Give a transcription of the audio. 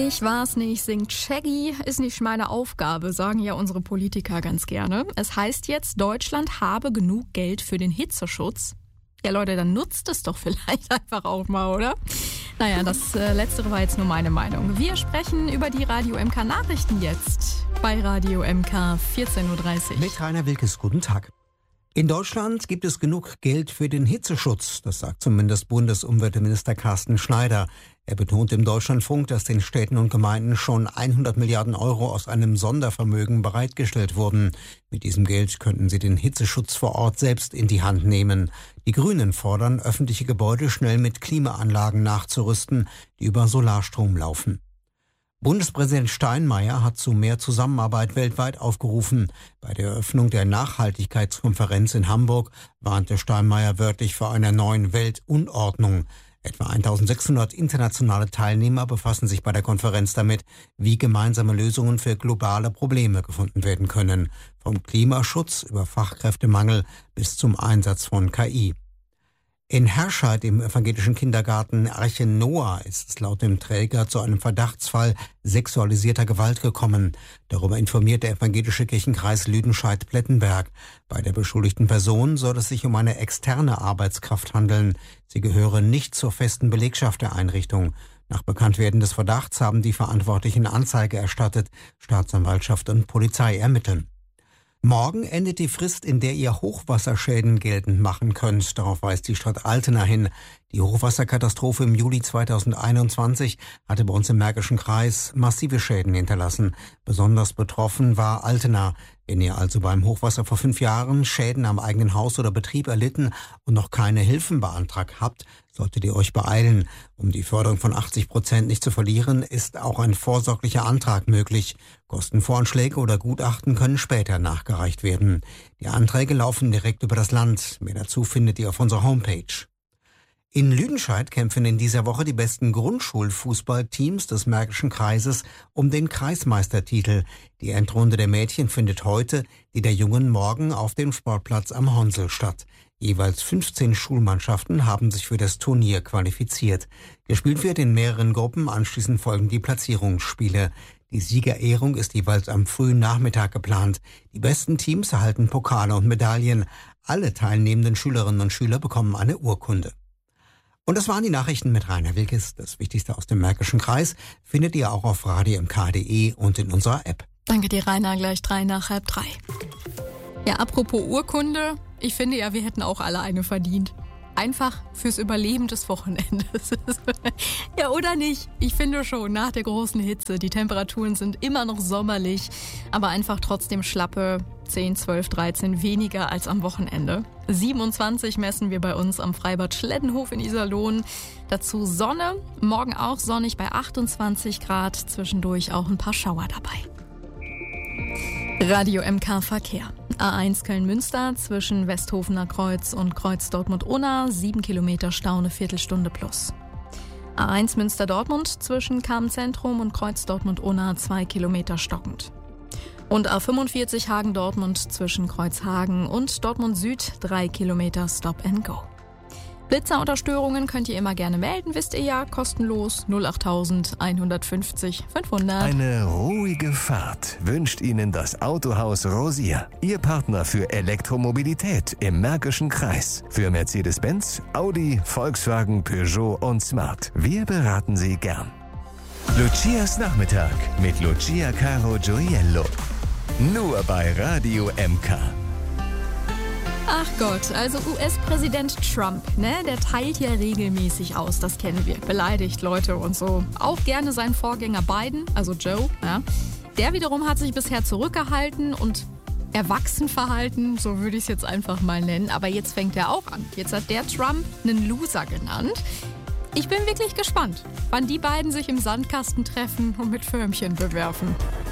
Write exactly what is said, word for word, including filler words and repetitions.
Ich war's nicht, singt Shaggy, ist nicht meine Aufgabe, sagen ja unsere Politiker ganz gerne. Es heißt jetzt, Deutschland habe genug Geld für den Hitzeschutz. Ja Leute, dann nutzt es doch vielleicht einfach auch mal, oder? Naja, das äh, Letztere war jetzt nur meine Meinung. Wir sprechen über die Radio M K Nachrichten jetzt bei Radio M K vierzehn Uhr dreißig. Mit Rainer Wilkes, guten Tag. In Deutschland gibt es genug Geld für den Hitzeschutz, das sagt zumindest Bundesumweltminister Carsten Schneider. Er betont im Deutschlandfunk, dass den Städten und Gemeinden schon hundert Milliarden Euro aus einem Sondervermögen bereitgestellt wurden. Mit diesem Geld könnten sie den Hitzeschutz vor Ort selbst in die Hand nehmen. Die Grünen fordern, öffentliche Gebäude schnell mit Klimaanlagen nachzurüsten, die über Solarstrom laufen. Bundespräsident Steinmeier hat zu mehr Zusammenarbeit weltweit aufgerufen. Bei der Eröffnung der Nachhaltigkeitskonferenz in Hamburg warnte Steinmeier wörtlich vor einer neuen Weltunordnung. Etwa eintausendsechshundert internationale Teilnehmer befassen sich bei der Konferenz damit, wie gemeinsame Lösungen für globale Probleme gefunden werden können. Vom Klimaschutz über Fachkräftemangel bis zum Einsatz von K I. In Herscheid im evangelischen Kindergarten Arche Noah ist es laut dem Träger zu einem Verdachtsfall sexualisierter Gewalt gekommen. Darüber informiert der evangelische Kirchenkreis Lüdenscheid-Plettenberg. Bei der beschuldigten Person soll es sich um eine externe Arbeitskraft handeln. Sie gehöre nicht zur festen Belegschaft der Einrichtung. Nach Bekanntwerden des Verdachts haben die Verantwortlichen Anzeige erstattet. Staatsanwaltschaft und Polizei ermitteln. Morgen endet die Frist, in der ihr Hochwasserschäden geltend machen könnt. Darauf weist die Stadt Altena hin. Die Hochwasserkatastrophe im Juli zweitausendeinundzwanzig hatte bei uns im Märkischen Kreis massive Schäden hinterlassen. Besonders betroffen war Altena. Wenn ihr also beim Hochwasser vor fünf Jahren Schäden am eigenen Haus oder Betrieb erlitten und noch keine Hilfen beantragt habt, solltet ihr euch beeilen. Um die Förderung von achtzig Prozent nicht zu verlieren, ist auch ein vorsorglicher Antrag möglich. Kostenvoranschläge oder Gutachten können später nachgereicht werden. Die Anträge laufen direkt über das Land. Mehr dazu findet ihr auf unserer Homepage. In Lüdenscheid kämpfen in dieser Woche die besten Grundschulfußballteams des Märkischen Kreises um den Kreismeistertitel. Die Endrunde der Mädchen findet heute, die der Jungen morgen auf dem Sportplatz am Honsel statt. Jeweils fünfzehn Schulmannschaften haben sich für das Turnier qualifiziert. Gespielt wird in mehreren Gruppen, anschließend folgen die Platzierungsspiele. Die Siegerehrung ist jeweils am frühen Nachmittag geplant. Die besten Teams erhalten Pokale und Medaillen. Alle teilnehmenden Schülerinnen und Schüler bekommen eine Urkunde. Und das waren die Nachrichten mit Rainer Wilkes. Das Wichtigste aus dem Märkischen Kreis findet ihr auch auf radio m k punkt d e und in unserer App. Danke dir, Rainer. Gleich drei nach halb drei. Ja, apropos Urkunde. Ich finde ja, wir hätten auch alle eine verdient. Einfach fürs Überleben des Wochenendes. Ja, oder nicht? Ich finde schon, nach der großen Hitze, die Temperaturen sind immer noch sommerlich, aber einfach trotzdem schlappe zehn, zwölf, dreizehn weniger als am Wochenende. siebenundzwanzig messen wir bei uns am Freibad Schleddenhof in Iserlohn. Dazu Sonne, morgen auch sonnig bei achtundzwanzig Grad, zwischendurch auch ein paar Schauer dabei. Radio M K Verkehr. A eins Köln-Münster zwischen Westhofener Kreuz und Kreuz Dortmund-Unna, sieben Kilometer Stau, eine Viertelstunde plus. A eins Münster-Dortmund zwischen Kamen-Zentrum und Kreuz Dortmund-Unna, zwei Kilometer stockend. Und A fünfundvierzig Hagen-Dortmund zwischen Kreuzhagen und Dortmund-Süd, drei Kilometer Stop and Go. Blitzer oder Störungen könnt ihr immer gerne melden, wisst ihr ja, kostenlos null acht eins fünfzig fünfhundert. Eine ruhige Fahrt wünscht Ihnen das Autohaus Rosier. Ihr Partner für Elektromobilität im Märkischen Kreis. Für Mercedes-Benz, Audi, Volkswagen, Peugeot und Smart. Wir beraten Sie gern. Lucias Nachmittag mit Lucia Caro Gioiello. Nur bei Radio M K. Ach Gott, also U S-Präsident Trump, ne, der teilt ja regelmäßig aus, das kennen wir, beleidigt Leute und so. Auch gerne sein Vorgänger Biden, also Joe, ja. Der wiederum hat sich bisher zurückgehalten und erwachsen verhalten, so würde ich es jetzt einfach mal nennen. Aber jetzt fängt er auch an. Jetzt hat der Trump einen Loser genannt. Ich bin wirklich gespannt, wann die beiden sich im Sandkasten treffen und mit Förmchen bewerfen.